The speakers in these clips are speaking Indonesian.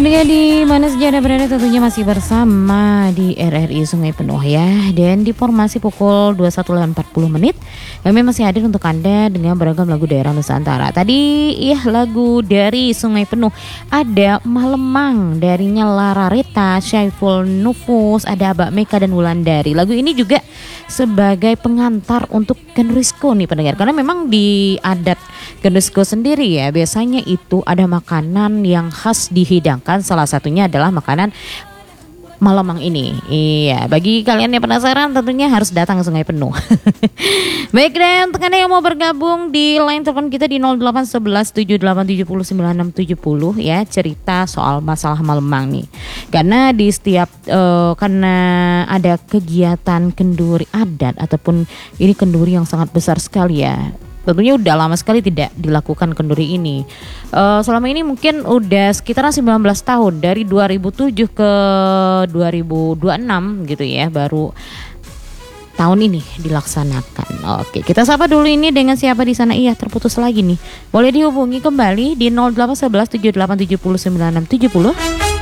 Dengan di mana saja Anda berada tentunya masih bersama di RRI Sungai Penuh ya. Dan di formasi pukul 21.40 menit kami masih hadir untuk Anda dengan beragam lagu daerah Nusantara. Tadi ya lagu dari Sungai Penuh, ada Malemang dari Lara Reta, Syaiful Nufus, ada Abak Meka dan Wulandari. Lagu ini juga sebagai pengantar untuk Genrusko nih pendengar, karena memang di adat Genrusko sendiri ya biasanya itu ada makanan yang khas dihidangkan, salah satunya adalah makanan Malemang ini. Iya, bagi kalian yang penasaran tentunya harus datang ke Sungai Penuh. Baik, dan untuk Anda yang mau bergabung di line telepon kita di 0811 7870 9670 ya, cerita soal masalah Malemang nih. Karena di setiap karena ada kegiatan kenduri adat ataupun ini kenduri yang sangat besar sekali ya. Tentunya udah lama sekali tidak dilakukan kenduri ini. Selama ini mungkin udah sekitaran 19 tahun, dari 2007 ke 2026 gitu ya, baru tahun ini dilaksanakan. Oke, kita sapa dulu ini dengan siapa di sana. Iya, terputus lagi nih. Boleh dihubungi kembali di 0811 7870 9670.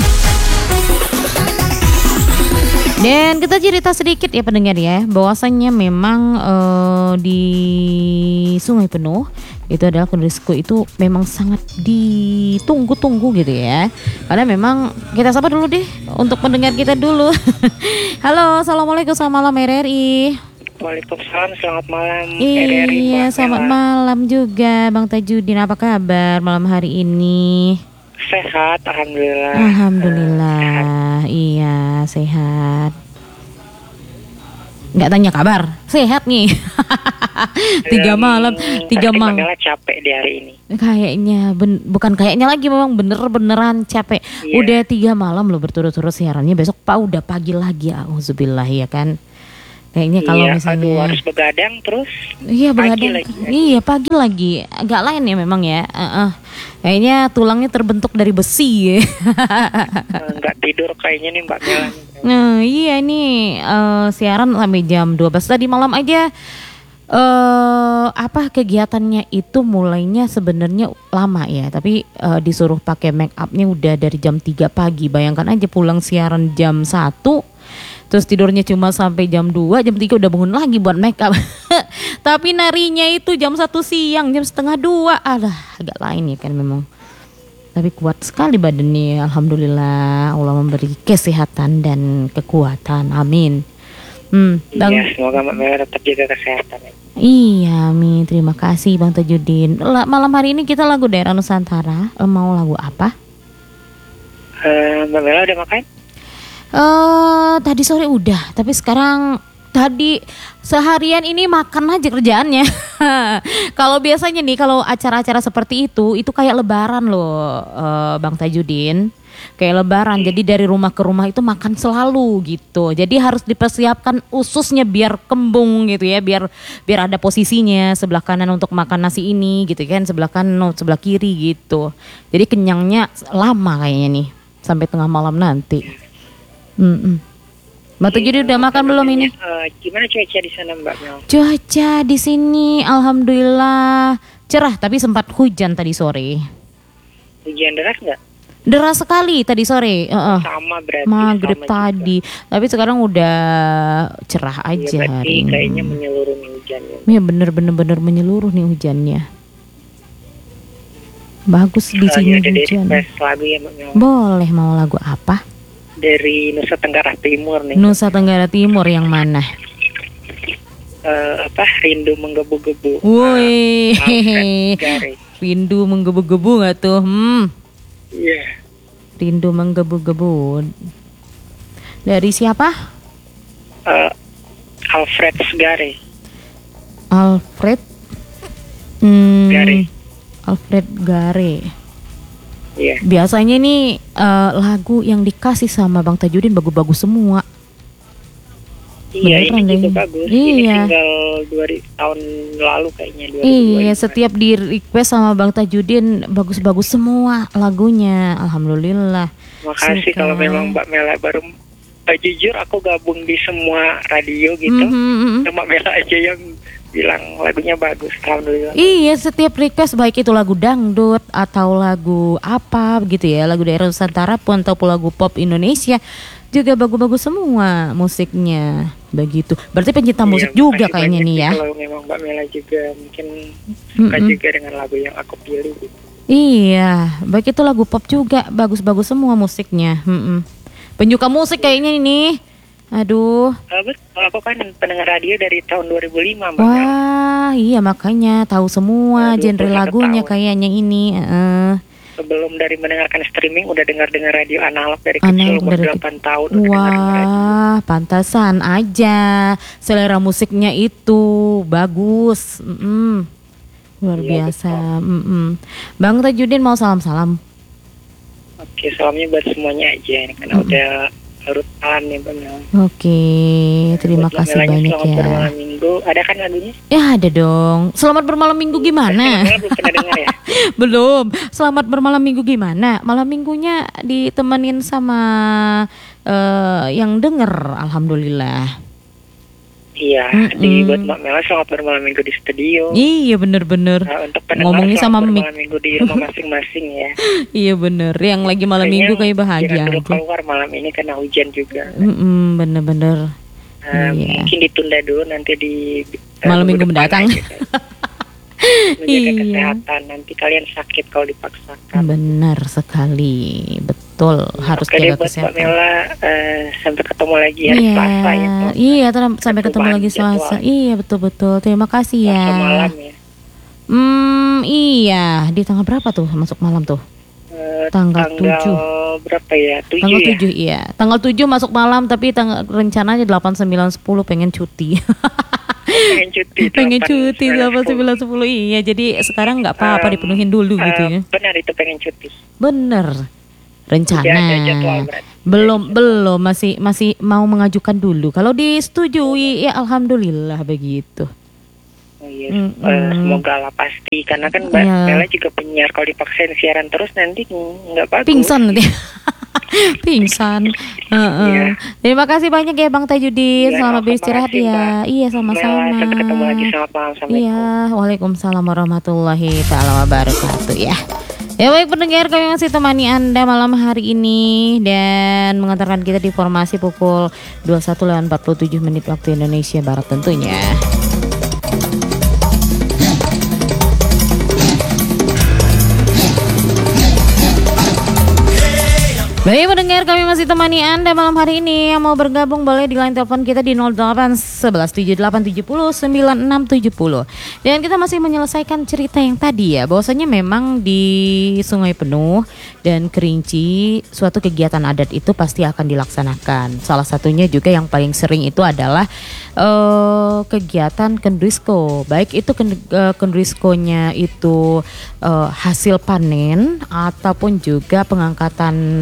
Dan kita cerita sedikit ya pendengar ya, bahwasannya memang di Sungai Penuh itu adalah Genrusko itu memang sangat ditunggu-tunggu gitu ya. Karena memang kita sapa dulu deh untuk pendengar kita dulu. Halo, assalamualaikum, selamat malam RRI. Waalaikumsalam, selamat malam RRI. Iya, selamat malam juga Bang Tajudin, apa kabar malam hari ini? Sehat, alhamdulillah. Alhamdulillah, iya sehat. Nggak tanya kabar, sehat nih. Tiga malam. Malah capek di hari ini. Kayaknya bukan kayaknya lagi, memang beneran capek. Yeah. Udah 3 malam loh berturut-turut siarannya. Besok udah pagi lagi, auzubillah ya kan. Kayaknya kalau misalnya harus begadang terus. Iya, begadang. Iya, pagi lagi. Agak lain ya memang ya. Kayaknya tulangnya terbentuk dari besi ya. Nggak tidur kayaknya nih Mbak Mela. Nah, iya ini siaran sampai jam 12 tadi malam aja. Kegiatannya itu mulainya sebenarnya lama ya, tapi disuruh pakai make upnya udah dari jam 3 pagi. Bayangkan aja pulang siaran jam 1, terus tidurnya cuma sampai jam 2, jam 3 udah bangun lagi buat make up. Tapi narinya itu jam 1 siang, jam setengah 2. Agak lain ya kan memang. Tapi kuat sekali badannya, alhamdulillah. Allah memberi kesehatan dan kekuatan, amin. Iya, semoga Mbak Mela tetap jaga kesehatan. Iya, amin. Terima kasih Bang Tajudin. Malam hari ini kita lagu daerah Nusantara. Mau lagu apa? Mbak Mela udah makan? Tadi sore udah, tapi sekarang tadi seharian ini makan aja kerjaannya. Kalau biasanya nih kalau acara-acara seperti itu kayak lebaran loh, Bang Tajudin. Kayak lebaran, jadi dari rumah ke rumah itu makan selalu gitu. Jadi harus dipersiapkan ususnya biar kembung gitu ya, biar ada posisinya sebelah kanan untuk makan nasi ini gitu kan, sebelah kanan, sebelah kiri gitu. Jadi kenyangnya lama kayaknya nih, sampai tengah malam nanti. Mbak Tajudin udah makan belum ini? Gimana cuaca di sana Mbak Mel? Cuaca di sini alhamdulillah cerah, tapi sempat hujan tadi sore. Hujan deras nggak? Deras sekali tadi sore. Sama berarti. Maghrib sama tadi. Juga. Tapi sekarang udah cerah aja ya, hari ini. Kayaknya menyeluruh nih hujannya. Iya bener menyeluruh nih hujannya. Bagus di sini hujan. Lagu ya Mbak Mel. Boleh, mau lagu apa? Dari Nusa Tenggara Timur nih. Nusa Tenggara Timur yang mana? Rindu Menggebu-gebu. Woi. Rindu menggebu-gebu nggak tuh? Iya. Rindu menggebu-gebu. Dari siapa? Alfred Gare. Gare. Alfred Gare. Iya. Biasanya nih lagu yang dikasih sama Bang Tajudin bagus-bagus semua. Iya, ini juga bagus. Iya. Ini tinggal 2 tahun lalu kayaknya. Iya, setiap di request sama Bang Tajudin bagus-bagus semua lagunya. Alhamdulillah. Makasih kalau memang Mbak Mela baru. Jujur aku gabung di semua radio gitu. Mbak Mela aja yang bilang lagunya bagus, alhamdulillah. Iya, setiap request baik itu lagu dangdut atau lagu apa gitu ya, lagu daerah Nusantara pun ataupun lagu pop Indonesia juga bagus-bagus semua musiknya. Begitu. Berarti pencinta musik juga makasih kayaknya banyak nih sih ya. Kalau memang Mbak Mela juga mungkin suka juga dengan lagu yang aku pilih gitu. Iya, baik itu lagu pop juga bagus-bagus semua musiknya. Penyuka musik kayaknya ini. Aduh. Betul, aku kan pendengar radio dari tahun 2005 Mbak Mela. Wah, iya makanya tahu semua genre 21 lagunya tahun. kayaknya ini. Sebelum dari mendengarkan streaming udah dengar radio analog dari Analog kecil umur dari 8 tahun udah dengar radio. Wah, pantasan aja selera musiknya itu bagus. Luar Iya, biasa. Bang Tajudin mau salam-salam. Oke, salamnya buat semuanya aja ini karena udah larut malam nih Mbak Mela. Oke, terima Buat Mbak kasih Melanya, banyak selamat ya. bermalam minggu. Ada kan lagunya? Ya ada dong. Selamat bermalam minggu Mbak gimana? Mela belum pernah dengar ya? Belum. Selamat bermalam minggu gimana? Malam minggunya ditemenin sama yang denger, alhamdulillah. Iya, di buat Mbak Mela selamat bermalam minggu di studio. Iya bener-bener. Nah, untuk pendengar Ngomongin sama selamat mic. bermalam minggu di rumah masing-masing ya. Iya bener. Yang lagi malam minggu kayak bahagia jangan dulu aja. keluar malam ini karena hujan juga. Bener-bener. Iya. Mungkin ditunda dulu nanti di Malam minggu mendatang. Menjaga Iya. kesehatan, nanti kalian sakit kalau dipaksakan. Benar sekali, betul. Harus Oke deh jaga buat Mbak kesehatan. Mela, sampai ketemu lagi hari Selasa ya. Iya, sampai ketemu Perubahan lagi Selasa. jadwal. Iya, betul-betul. Terima kasih ya. Selasa malam ya. Iya. Di tanggal berapa tuh masuk malam tuh? Tanggal 7. Berapa ya? 7 Tanggal ya? 7 iya. Tanggal 7 masuk malam tapi rencananya 8, 9, 10 pengen cuti. Pengen cuti. Pengen 8, cuti 8, 9, 9, 10. Iya, jadi sekarang nggak apa-apa dipenuhin dulu gitu ya. Benar itu pengen cuti. Bener. Rencana. Udah ada jadwal berarti. Belum masih mau mengajukan dulu. Kalau disetujui ya alhamdulillah begitu. Oh iya, semoga lah pasti karena kan Mbak Iya. Mela juga penyiar, kalau dipaksain siaran terus nanti nggak bagus. Pingsan nanti. Pingsan. Iya. Terima kasih banyak ya Bang Tajudin. Iya, Selamat makasih, beristirahat ya. Mbak. Iya, sama-sama. Mela, sampai ketemu lagi, selamat malam, assalamualaikum. Iya, waalaikumsalam warahmatullahi taala wabarakatuh ya. Ya baik pendengar, kami masih temani Anda malam hari ini dan mengantarkan kita di formasi pukul 21.47 waktu Indonesia Barat tentunya. Baik pendengar, kami masih temani Anda malam hari ini. Yang mau bergabung boleh di line telepon kita di 081178709670. Dan kita masih menyelesaikan cerita yang tadi ya, bahwasanya memang di Sungai Penuh dan Kerinci suatu kegiatan adat itu pasti akan dilaksanakan. Salah satunya juga yang paling sering itu adalah kegiatan kendrisko. Baik itu kendriskonya itu hasil panen ataupun juga pengangkatan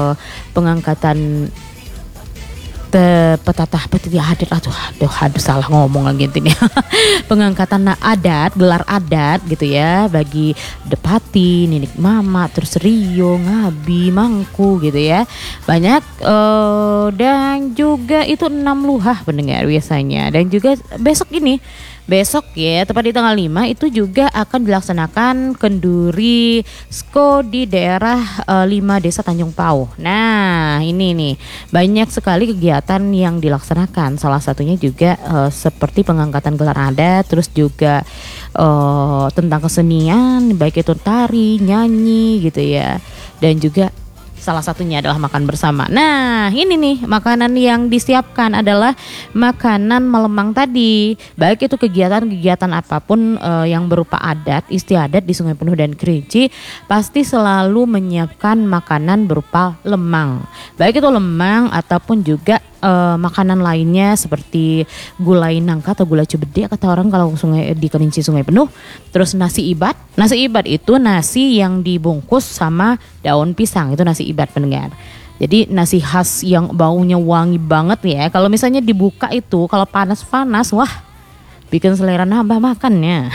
petatah petiti adat. Aduh salah ngomong lagi ini. Pengangkatan adat, gelar adat gitu ya, bagi Depati, Ninik Mama, terus Rio, Ngabi, Mangku gitu ya. Banyak dan juga itu 6 luhah pendengar biasanya. Dan juga besok ya, tepat di tanggal 5 itu juga akan dilaksanakan kenduri sko di daerah 5 Desa Tanjung Pau. Nah ini nih banyak sekali kegiatan yang dilaksanakan. Salah satunya juga seperti pengangkatan gelar adat, terus juga tentang kesenian, baik itu tari, nyanyi gitu ya. Dan juga salah satunya adalah makan bersama. Nah ini nih makanan yang disiapkan adalah makanan Malemang tadi. Baik itu kegiatan-kegiatan apapun yang berupa adat, istiadat di Sungai Penuh dan Kerinci pasti selalu menyiapkan makanan berupa lemang. Baik itu lemang ataupun juga makanan lainnya seperti gulai nangka atau gulai cubede kata orang kalau di Kerinci Sungai Penuh. Terus nasi ibat. Nasi ibat itu nasi yang dibungkus sama daun pisang, itu nasi ibat pendengar. Jadi nasi khas yang baunya wangi banget ya. Kalau misalnya dibuka itu kalau panas-panas wah bikin selera nambah makannya.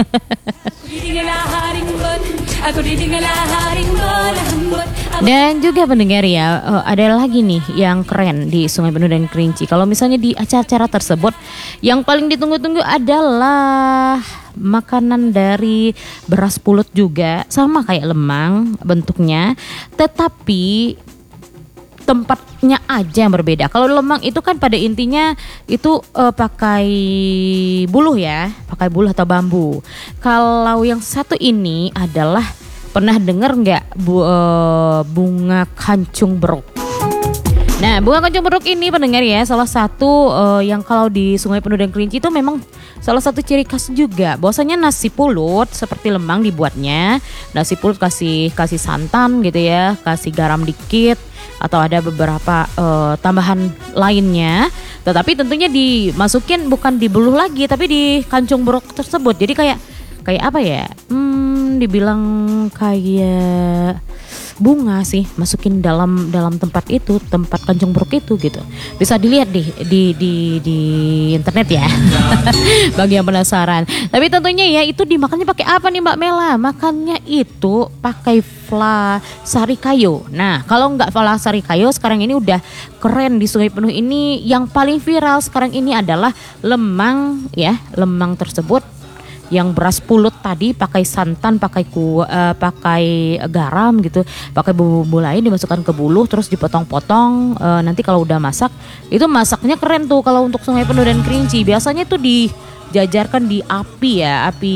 Dan juga pendengar ya, ada lagi nih yang keren di Sungai Penuh dan Kerinci. Kalau misalnya di acara-acara tersebut, yang paling ditunggu-tunggu adalah makanan dari beras pulut juga, sama kayak lemang bentuknya, tetapi tempatnya aja yang berbeda. Kalau lemang itu kan pada intinya itu pakai buluh ya, pakai buluh atau bambu. Kalau yang satu ini adalah, pernah dengar nggak bunga kancung beruk? Nah, bunga kancung beruk ini pendengar ya, salah satu yang kalau di Sungai Penuh dan Kerinci itu memang salah satu ciri khas juga. Bahwasanya nasi pulut seperti lemang dibuatnya, nasi pulut kasih santan gitu ya, kasih garam dikit, atau ada beberapa tambahan lainnya. Tetapi tentunya dimasukin bukan di buluh lagi, tapi di kancung beruk tersebut. Jadi kayak apa ya? Dibilang kayak bunga sih, masukin dalam tempat itu, tempat kancung beruk itu gitu. Bisa dilihat di internet ya. Bagi yang penasaran. Tapi tentunya ya itu dimakannya pakai apa nih Mbak Mela? Makannya itu pakai sari kayu. Nah, kalau nggak sari kayu, sekarang ini udah keren di Sungai Penuh ini. Yang paling viral sekarang ini adalah lemang ya, lemang tersebut yang beras pulut tadi pakai santan, pakai garam gitu, pakai bumbu lain dimasukkan ke buluh, terus dipotong-potong. Nanti kalau udah masak, itu masaknya keren tuh. Kalau untuk Sungai Penuh dan Kerinci biasanya tuh dijajarkan di api ya, api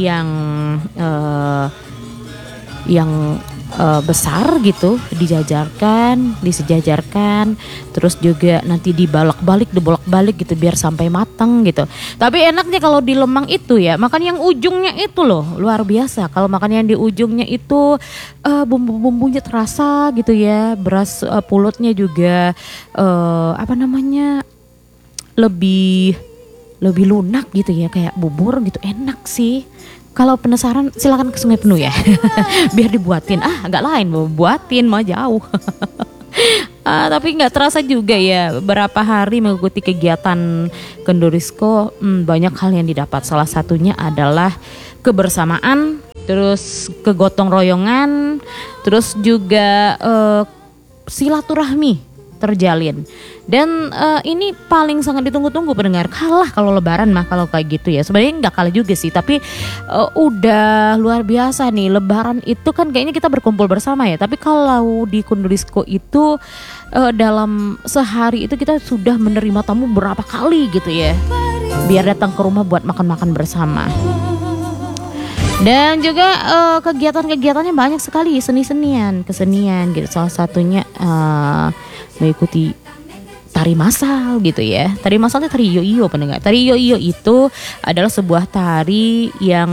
yang besar gitu, disejajarkan, terus juga nanti dibolak-balik gitu biar sampai matang gitu. Tapi enaknya kalau di lemang itu ya, makan yang ujungnya itu loh, luar biasa. Kalau makan yang di ujungnya itu bumbu-bumbunya terasa gitu ya, beras pulutnya juga lebih lunak gitu ya, kayak bubur gitu, enak sih. Kalau penasaran silakan ke Sungai Penuh ya. Biar dibuatin. Agak lain buatin mah jauh. Tapi nggak terasa juga ya, berapa hari mengikuti kegiatan Kendurisko, banyak hal yang didapat. Salah satunya adalah kebersamaan, terus kegotong royongan, terus juga silaturahmi terjalin. Dan ini paling sangat ditunggu-tunggu pendengar. Kalah kalau lebaran mah kalau kayak gitu ya. Sebenarnya nggak kalah juga sih, tapi udah luar biasa nih. Lebaran itu kan kayaknya kita berkumpul bersama ya. Tapi kalau di Kundurisko itu dalam sehari itu kita sudah menerima tamu berapa kali gitu ya, biar datang ke rumah buat makan-makan bersama. Dan juga kegiatan-kegiatannya banyak sekali, kesenian gitu. Salah satunya mengikuti tari masal gitu ya. Tari masalnya tari iyo-iyo pendengar. Tari iyo-iyo itu adalah sebuah tari yang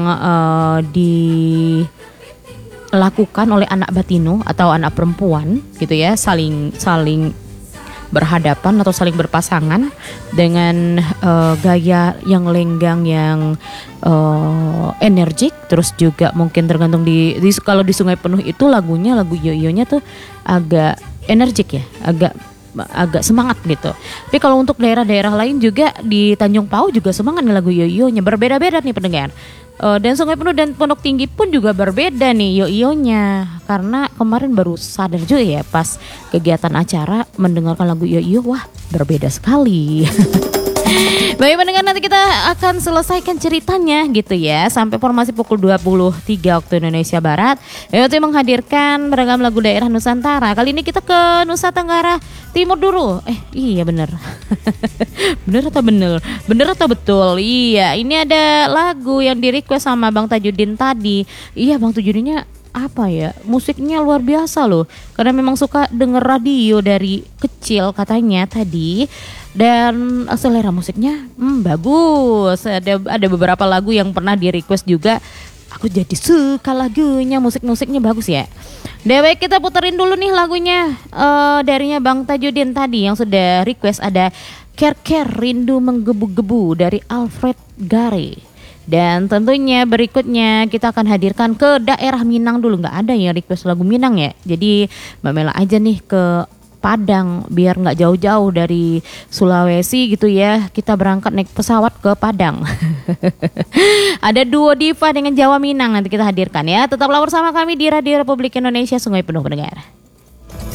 dilakukan oleh anak batino atau anak perempuan gitu ya, saling berhadapan atau saling berpasangan dengan gaya yang lenggang, yang energik. Terus juga mungkin tergantung kalau di Sungai Penuh itu lagu iyo-iyonya tuh agak energik ya, agak semangat gitu. Tapi kalau untuk daerah-daerah lain juga di Tanjung Pau juga semangat nih lagu iyo-iyonya, berbeda-beda nih pendengar. Dan Sungai Penuh dan Pondok Tinggi pun juga berbeda nih iyo-iyonya, karena kemarin baru sadar juga ya pas kegiatan acara mendengarkan lagu iyo-iyo, wah berbeda sekali. Baik pendengar, nanti kita akan selesaikan ceritanya gitu ya sampai formasi pukul 23 waktu Indonesia Barat. Yaitu menghadirkan beragam lagu daerah Nusantara. Kali ini kita ke Nusa Tenggara Timur dulu. Iya bener. Bener atau betul? Iya, ini ada lagu yang di request sama Bang Tajudin tadi. Iya, Bang Tajudinnya apa ya, musiknya luar biasa loh, karena memang suka denger radio dari kecil katanya tadi. Dan selera musiknya bagus. Ada beberapa lagu yang pernah di request juga, aku jadi suka lagunya, musiknya bagus ya. Dewe, kita puterin dulu nih lagunya darinya Bang Tajudin tadi yang sudah request. Ada Ker Rindu Menggebu-gebu dari Alfred Gare. Dan tentunya berikutnya kita akan hadirkan ke daerah Minang dulu. Nggak ada yang request lagu Minang ya, jadi Mbak Mela aja nih ke Padang biar nggak jauh-jauh dari Sulawesi gitu ya. Kita berangkat naik pesawat ke Padang. Ada duo diva dengan Jawa Minang nanti kita hadirkan ya. Tetaplah bersama kami di Radio Republik Indonesia, Sungai Penuh Pendengar.